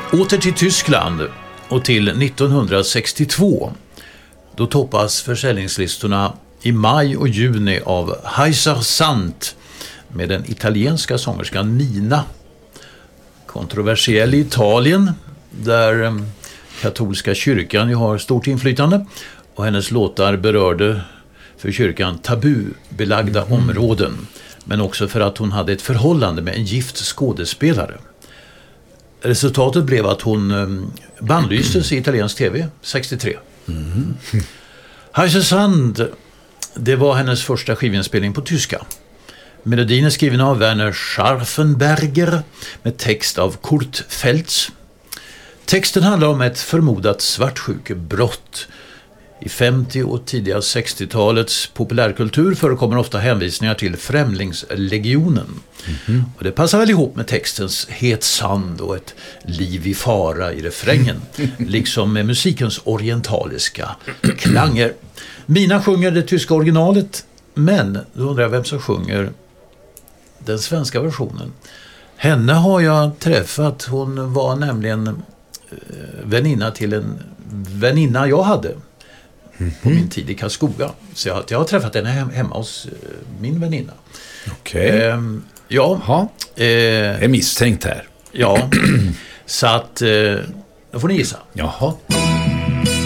Åter till Tyskland och till 1962. Då toppas försäljningslistorna i maj och juni av Heiser Sant med den italienska sångerskan Nina. Kontroversiell i Italien, där katolska kyrkan ju har stort inflytande, och hennes låtar berörde för kyrkan tabubelagda områden, men också för att hon hade ett förhållande med en gift skådespelare. Resultatet blev att hon bannlystes i italiensk tv 63. Heiser Sant, det var hennes första skivinspelning på tyska. Melodin är skriven av Werner Scharfenberger med text av Kurt Feltz. Texten handlar om ett förmodat svartsjukebrott. I 50- och tidiga 60-talets populärkultur förekommer ofta hänvisningar till Främlingslegionen. Och det passar väl ihop med textens het sand och ett liv i fara i refrängen, liksom med musikens orientaliska klanger. Mina sjunger det tyska originalet, men då undrar jag vem som sjunger den svenska versionen. Henne har jag träffat, hon var nämligen väninna till en väninna jag hade på min tid i Karlskoga. Så jag har träffat henne hemma hos min väninna. Okej. Ja. är misstänkt här. Ja, så att då får ni gissa. Jaha.